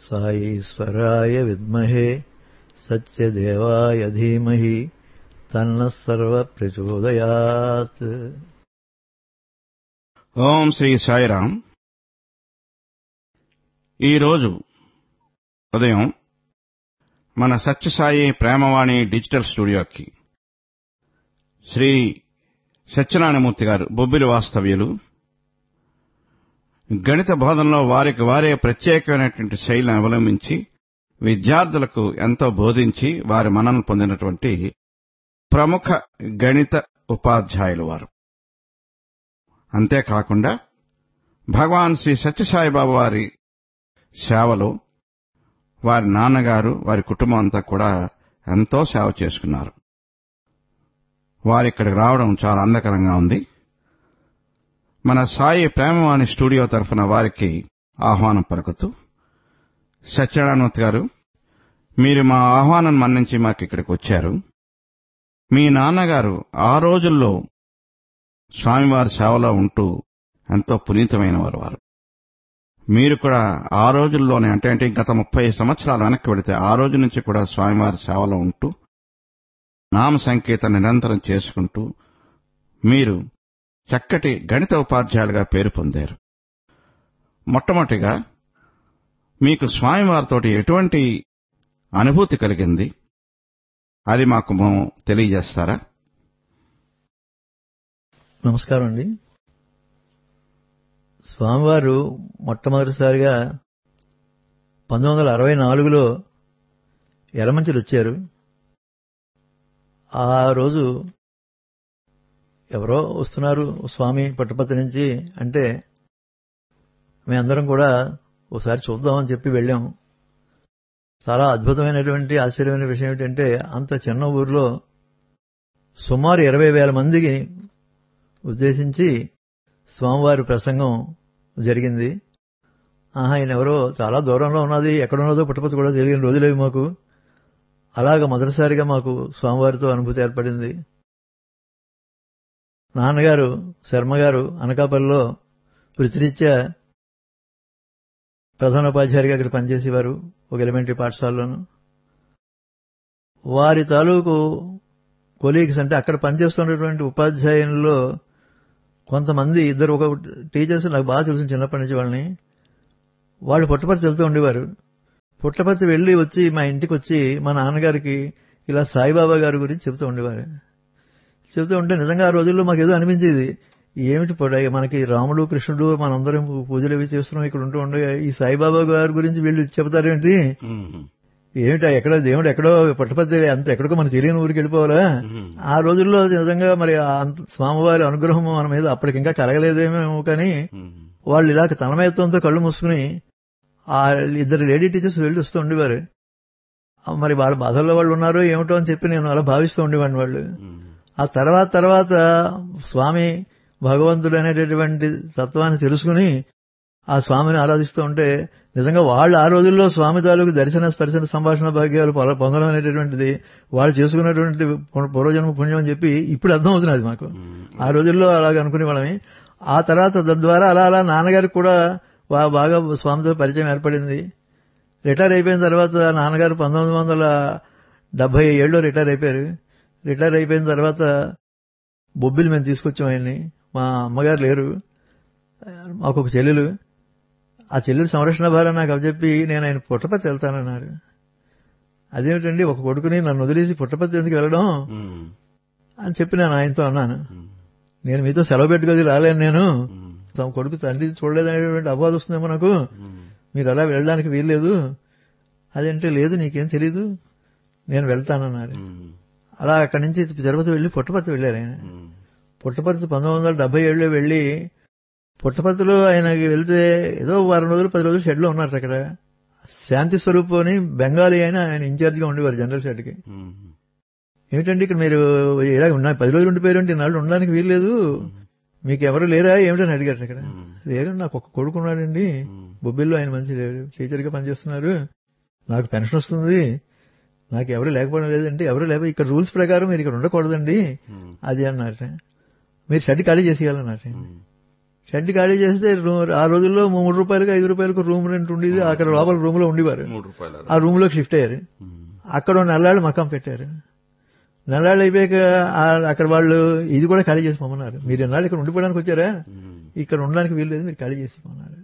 సాయీశ్వరాయ విద్మహే సత్యదేవాయ ధీమహి తన్నః సర్వ ప్రచోదయాత్. ఓం శ్రీ సాయిరాం. ఈరోజు ఉదయం మన సత్యసాయి ప్రేమవాణి డిజిటల్ స్టూడియోకి శ్రీ సత్యనారాయణమూర్తి గారు బొబ్బిలి వాస్తవ్యులు గణిత బోధనలో వారికి వారే ప్రత్యేకమైనటువంటి శైలిని అవలంబించి విద్యార్థులకు ఎంతో బోధించి వారి మన్ననలు పొందినటువంటి ప్రముఖ గణిత ఉపాధ్యాయులు వారు. అంతేకాకుండా భగవాన్ శ్రీ సత్యసాయిబాబా వారి సేవలో వారి నాన్నగారు వారి కుటుంబం అంతా కూడా ఎంతో సేవ చేసుకున్నారు. వారిక్కడికి రావడం చాలా ఆనందకరంగా ఉంది. మన సాయి ప్రేమవాణి స్టూడియో తరఫున వారికి ఆహ్వానం పలుకుతూ, సత్యనారాయణమూర్తి గారు, మీరు మా ఆహ్వానం మన్నించి మాకు ఇక్కడికి వచ్చారు. మీ నాన్నగారు ఆ రోజుల్లో స్వామివారి సేవలో ఉంటూ ఎంతో పునీతమైన వారు. మీరు కూడా ఆ రోజుల్లోనే అంటే గత 30 సంవత్సరాలు వెనక్కి వెళితే ఆ రోజు నుంచి కూడా స్వామివారి సేవలో ఉంటూ నామ సంకీర్తన నిరంతరం చేసుకుంటూ మీరు చక్కటి గణిత ఉపాధ్యాయులుగా పేరు పొందారు. మొట్టమొదటిగా మీకు స్వామివారితోటి ఎటువంటి అనుభూతి కలిగింది, అది మాకు తెలియజేస్తారా? నమస్కారం అండి. స్వామివారు మొట్టమొదటిసారిగా 1964లో ఎర్రమంచిలు వచ్చారు. ఆ రోజు ఎవరో వస్తున్నారు స్వామి పుట్టపర్తి నుంచి అంటే మేమందరం కూడా ఒకసారి చూద్దామని చెప్పి వెళ్ళాం. చాలా అద్భుతమైనటువంటి ఆశ్చర్యమైన విషయం ఏంటంటే అంత చిన్న ఊరిలో సుమారు 20,000 మందికి ఉద్దేశించి స్వామివారి ప్రసంగం జరిగింది. ఆయన ఎవరో చాలా దూరంలో ఉన్నది, ఎక్కడున్నదో పుట్టపర్తి కూడా తెలియని రోజులేవి మాకు. అలాగ మొదటిసారిగా మాకు స్వామివారితో అనుభూతి ఏర్పడింది. నాన్నగారు శర్మగారు అనకాపల్లిలో వృత్తిరీత్యా ప్రధానోపాధ్యాయుడిగా అక్కడ పనిచేసేవారు ఒక ఎలిమెంటరీ పాఠశాలలోను. వారి తాలూకు కొలీగ్స్ అంటే అక్కడ పనిచేస్తున్నటువంటి ఉపాధ్యాయుల్లో కొంతమంది ఇద్దరు ఒక టీచర్స్ నాకు బాగా తెలుసు చిన్నప్పటి నుంచి వాళ్ళని. వాళ్ళు పుట్టపర్తి వెళ్తూ ఉండేవారు. పుట్టపర్తి వెళ్లి వచ్చి మా ఇంటికి వచ్చి మా నాన్నగారికి ఇలా సాయిబాబా గారి గురించి చెబుతూ ఉండేవారు. చెబుతూ ఉంటే నిజంగా ఆ రోజుల్లో మాకు ఏదో అనిపించేది, ఏమిటి మనకి రాముడు కృష్ణుడు మనందరం పూజలు అవి చేస్తున్నాం, ఇక్కడ ఉంటూ ఉండగా ఈ సాయిబాబా గారి గురించి వీళ్ళు చెబుతారేంటి, ఏమిటా ఎక్కడ దేవుడు ఎక్కడో పుట్టపర్తి అంత ఎక్కడికో మనకు తెలియని ఊరికి వెళ్ళిపోవాలా? ఆ రోజుల్లో నిజంగా మరి స్వామివారి అనుగ్రహం మన మీద అప్పటికింకా కలగలేదేమో కానీ వాళ్ళు ఇలా తన్మయత్వంతో కళ్ళు మూసుకుని ఆ ఇద్దరు లేడీ టీచర్స్ వెళ్ళి వస్తూ ఉండేవారు. మరి వాళ్ళ బాధల్లో వాళ్ళు ఉన్నారో ఏమిటో అని చెప్పి నేను అలా భావిస్తూ ఉండేవాడిని. వాళ్ళు ఆ తర్వాత స్వామి భగవంతుడు అనేటటువంటి తత్వాన్ని తెలుసుకుని ఆ స్వామిని ఆరాధిస్తూ ఉంటే నిజంగా వాళ్ళు ఆ రోజుల్లో స్వామి తాలూకు దర్శన స్పర్శన సంభాషణ భాగ్యాలు పొందడం అనేటటువంటిది వాళ్ళు చేసుకున్నటువంటి పూర్వజన్మ పుణ్యం అని చెప్పి ఇప్పుడు అర్థమవుతున్నది మాకు. ఆ రోజుల్లో అలాగ అనుకునే వాళ్ళని. ఆ తర్వాత తద్వారా అలా నాన్నగారికి కూడా బాగా స్వామితో పరిచయం ఏర్పడింది. రిటైర్ అయిపోయిన తర్వాత నాన్నగారు 1977లో రిటైర్ అయిపోయారు. రిటైర్ అయిపోయిన తర్వాత బొబ్బిలి మేము తీసుకొచ్చాం ఆయన్ని. మా అమ్మగారు లేరు, మాకు ఒక చెల్లెలు. ఆ చెల్లెలు సంరక్షణ భారం నాకు చెప్పి నేను ఆయన పుట్టపర్తి వెళ్తానన్నారు. అదేమిటండి ఒక కొడుకుని నన్ను వదిలేసి పుట్టపర్తి ఎందుకు వెళ్ళడం అని చెప్పి నేను ఆయనతో అన్నాను. నేను మీతో సెలవు పెట్టుకోది రాలేను, నేను తమ కొడుకు తండ్రి చూడలేదనేటువంటి అపవాదం వస్తుందేమో నాకు, మీరు అలా వెళ్ళడానికి వీల్లేదు. అదేంటే లేదు నీకేం తెలీదు నేను వెళ్తానన్నారు. అలా అక్కడి నుంచి తిరుపతి వెళ్లి పుట్టపర్తి వెళ్లారు ఆయన. పుట్టపర్తి 1977లో వెళ్లి పుట్టపర్తిలో ఆయనకి వెళ్తే ఏదో వారం రోజులు 10 రోజులు షెడ్ లో ఉన్నారు. అక్కడ శాంతి స్వరూప్ అని బెంగాలీ ఆయన ఇన్ఛార్జ్ గా ఉండేవారు జనరల్ షెడ్ కి. ఏమిటండి ఇక్కడ మీరు ఇలా 10 రోజులు ఉండిపోయారంటే నాళ్ళు ఉండడానికి వీల్లేదు, మీకు ఎవరు లేరా ఏమిటని అడిగారు. అక్కడ లేదండి నాకు ఒక కొడుకు ఉన్నాడండి బొబ్బిల్లో, ఆయన మంచి టీచర్ గా పనిచేస్తున్నారు, నాకు పెన్షన్ వస్తుంది, నాకు ఎవరు లేకపోవడం లేదంటే ఎవరు లేకపోతే ఇక్కడ రూల్స్ ప్రకారం మీరు ఇక్కడ ఉండకూడదండి అది అన్నమాట. మీరు షెడ్ ఖాళీ చేసేయాలన్నమాట. షెడ్ ఖాళీ చేస్తే ఆ రోజుల్లో 3 రూపాయలకు 5 రూపాయలకు రూమ్ రెంట్ ఉండేది. అక్కడ లోపల రూమ్ లో ఉండేవారు. 3 రూపాయలు. ఆ రూమ్ లోకి షిఫ్ట్ అయ్యారు. అక్కడ నెల్లాళ్ళు మకాం పెట్టారు. నెల్లాళ్ళు అయిపోయాక అక్కడ వాళ్ళు ఇది కూడా ఖాళీ చేసి పోమన్నారు. మీరు ఎన్నాళ్ళు ఇక్కడ ఉండిపోవడానికి వచ్చారా, ఇక్కడ ఉండడానికి వీల్లేదు, మీరు ఖాళీ చేసి పోమన్నారు.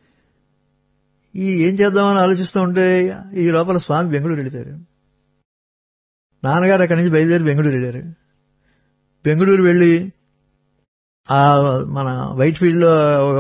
ఏం చేద్దామని ఆలోచిస్తూ ఉంటే ఈ లోపల స్వామి బెంగళూరు వెళ్ళిపోయారు. నాన్నగారు అక్కడి నుంచి బయలుదేరి బెంగళూరు వెళ్ళారు. బెంగళూరు వెళ్లి మన వైట్ ఫీల్డ్ లో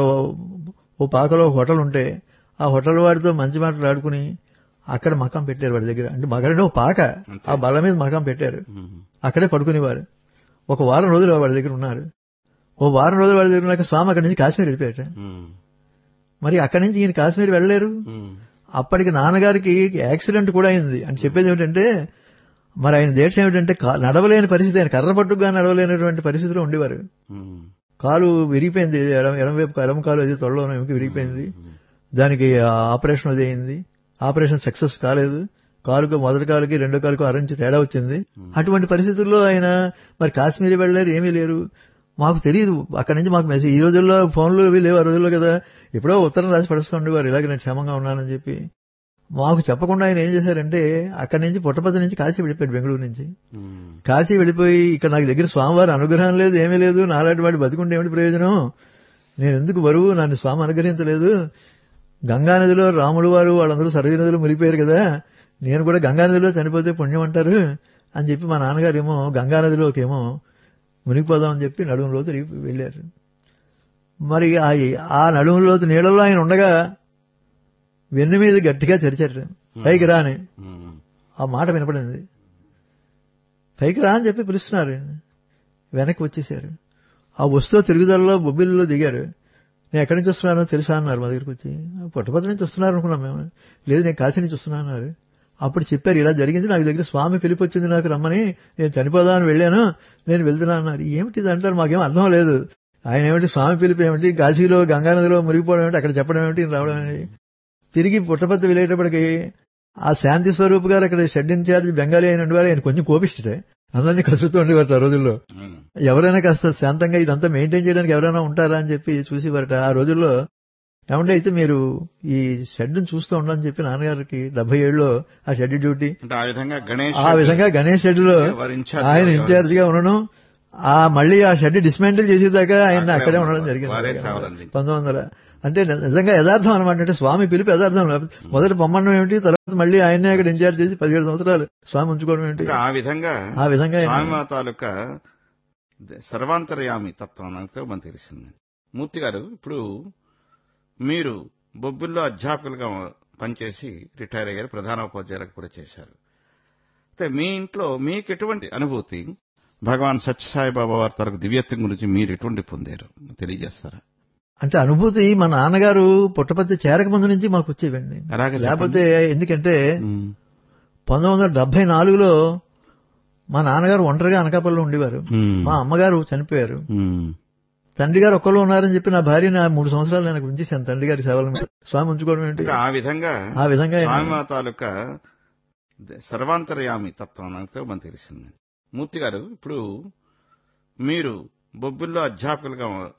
ఓ పాకలో ఒక హోటల్ ఉంటే ఆ హోటల్ వాడితో మంచి మాటలు ఆడుకుని అక్కడ మకాం పెట్టారు వాడి దగ్గర. అంటే మగడనే ఒక పాక, ఆ బల్ల మీద మకాం పెట్టారు. అక్కడే పడుకునేవారు. ఒక వారం రోజులు వాడి దగ్గర ఉన్నారు. ఓ వారం రోజులు వాడి దగ్గర ఉన్నాక స్వామి అక్కడి నుంచి కాశ్మీర్ వెళ్ళిపోయాట. మరి అక్కడి నుంచి ఈయన కాశ్మీర్ వెళ్ళలేరు. అప్పటికి నాన్నగారికి యాక్సిడెంట్ కూడా అయింది. అని చెప్పేది ఏమిటంటే మరి ఆయన దీక్ష ఏమిటంటే నడవలేని పరిస్థితి, ఆయన కర్ర పట్టుగా నడవలేనటువంటి పరిస్థితిలో ఉండేవారు. కాలు విరిగిపోయింది, ఎడమ కాలు అది తొడలో విరిగిపోయింది. దానికి ఆపరేషన్ అది అయింది. ఆపరేషన్ సక్సెస్ కాలేదు. కాలుకు మొదటి కాలుకి రెండో కాలుకు అరించి తేడా వచ్చింది. అటువంటి పరిస్థితుల్లో ఆయన మరి కాశ్మీర్ వెళ్ళలేరు, ఏమీ లేరు. మాకు తెలియదు. అక్కడి నుంచి మాకు మెసేజ్, ఈ రోజుల్లో ఫోన్లు ఇవి లేవు, ఆ రోజుల్లో కదా, ఎప్పుడో ఉత్తరం రాసి పడుస్తూ ఉండేవారు ఇలాగ నేను క్షేమంగా ఉన్నానని చెప్పి. మాకు చెప్పకుండా ఆయన ఏం చేశారంటే అక్కడి నుంచి పుట్టపర్తి నుంచి కాశీ వెళ్ళిపోయాడు. బెంగళూరు నుంచి కాశీ వెళ్ళిపోయి ఇక్కడ నాకు దగ్గర స్వామివారి అనుగ్రహం లేదు, ఏమీ లేదు, నాలాంటి వాడు బతికుంటే ఏమిటి ప్రయోజనం, నేను ఎందుకు బరువు, నన్ను స్వామి అనుగ్రహించలేదు. గంగానదిలో రాములు వారు వాళ్ళందరూ సరయూ నదిలో మునిగిపోయారు కదా, నేను కూడా గంగానదిలో చనిపోతే పుణ్యం అంటారు అని చెప్పి మా నాన్నగారు ఏమో గంగానదిలోకేమో మునిగిపోదామని చెప్పి నడుములోతు వెళ్ళారు. మరి ఆ నడుములోతు నీళ్ళలో ఆయన ఉండగా వెన్ను మీద గట్టిగా చరిచారు, పైకి రా అని. ఆ మాట వినపడింది. పైకి రా అని చెప్పి పిలుస్తున్నారు. వెనక్కి వచ్చేసారు. ఆ వస్తూ తిరుగుదలలో బొబ్బిల్లో దిగారు. నేను ఎక్కడి నుంచి వస్తున్నానో తెలుసా అన్నారు మా దగ్గరికి వచ్చి. పుట్టపర్తి నుంచి వస్తున్నారు అనుకున్నాం మేము. లేదు, నేను కాశీ నుంచి వస్తున్నా అన్నారు. అప్పుడు చెప్పారు, ఇలా జరిగింది, నాకు దగ్గర స్వామి పిలిపి వచ్చింది నాకు రమ్మని, నేను చనిపోదామని వెళ్ళాను, నేను వెళ్తున్నా అన్నారు. ఏమిటిది అంటారు, మాకేం అర్థం లేదు. ఆయన ఏమిటి స్వామి పిలిపి ఏమిటి, కాశీలో గంగానదిలో మునిగిపోవడం ఏమిటి, అక్కడ చెప్పడం ఏమిటి, రావడం ఏమిటి. తిరిగి పుట్టపర్తి వెళ్ళేటప్పటికి ఆ శాంతి స్వరూప్ గారు అక్కడ షెడ్ ఇన్ఛార్జ్ బెంగాలీ అయిన ఉండేవారు. ఆయన కొంచెం కోపిస్తే అందరినీ కసురుతూ ఉండేవారు. ఆ రోజుల్లో ఎవరైనా కాస్త శాంతంగా ఇదంతా మెయింటైన్ చేయడానికి ఎవరైనా ఉంటారా అని చెప్పి చూసేవారట. ఆ రోజుల్లో ఏమంటే అయితే మీరు ఈ షెడ్ చూస్తూ ఉండని చెప్పి నాన్నగారికి 77లో ఆ షెడ్ డ్యూటీ, ఆ విధంగా గణేష్ షెడ్ లో ఆయన ఇన్ఛార్జ్ గా ఉండడం, మళ్ళీ ఆ షెడ్ డిస్మాంటిల్ చేసేదాకా ఆయన అక్కడే ఉండడం జరిగింది 1900. అంటే నిజంగా యథార్థం అనమాట. అంటే స్వామి పిలిపి యథార్థం. మొదటి పొమ్మడం ఏమిటి, తర్వాత మళ్ళీ ఆయనే అక్కడ ఇన్ఛార్జ్ చేసి 17 సంవత్సరాలు స్వామి ఉంచుకోవడం ఏమిటి. ఆ విధంగా స్వామి తాలూకా సర్వాంతర్యామి తత్వం మనకు తెలిసింది. మూర్తి గారు, ఇప్పుడు మీరు బొబ్బిల్లో అధ్యాపకులుగా పనిచేసి రిటైర్ అయ్యారు, ప్రధానోపాధ్యాయులకు కూడా చేశారు. అయితే మీ ఇంట్లో మీకు ఎటువంటి అనుభూతి, భగవాన్ సత్యసాయిబాబా వారి తరకు దివ్యత్వం గురించి మీరు ఎటువంటి పొందారు తెలియజేస్తారా? అంటే అనుభూతి మా నాన్నగారు పుట్టపర్తి చేరక ముందు నుంచి మాకు వచ్చేవండి. లేకపోతే ఎందుకంటే 1974లో మా నాన్నగారు ఒంటరిగా అనకాపల్లిలో ఉండేవారు. మా అమ్మగారు చనిపోయారు. తండ్రి గారు ఒక్కళ్ళు ఉన్నారని చెప్పి నా భార్య 3 సంవత్సరాలు నేను ఉంచేశాను తండ్రి గారి సేవల మీద. స్వామి ఉంచుకోవడం ఏంటి. ఆ విధంగా స్వామి తాలూకా సర్వాంతర్యామి తత్వం మనకు తెలిసింది. మూర్తి గారు, ఇప్పుడు మీరు బొబ్బిల్లో అధ్యాపకులుగా